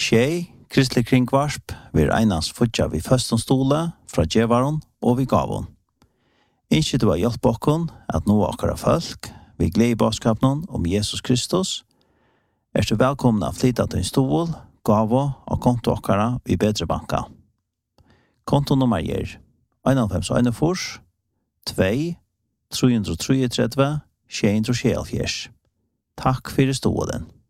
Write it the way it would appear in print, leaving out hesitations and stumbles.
Tjej, kristelig kringvarsp, vi einast futja vi føstonstole fra djevaron og vi gavon. Ikke du har hjelp okkon at nå akkara folk, vi gleder i bådskapen om Jesus Kristus. Du velkomna å flytta til en stol, gavo og konto akkara vi bedre banka. Kontonummer er 91 2 333 674. Takk for stolen.